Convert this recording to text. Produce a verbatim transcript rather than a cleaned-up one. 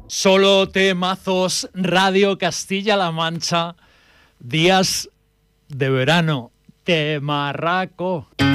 Solo temazos, Radio Castilla-La Mancha, días de verano, temarraco.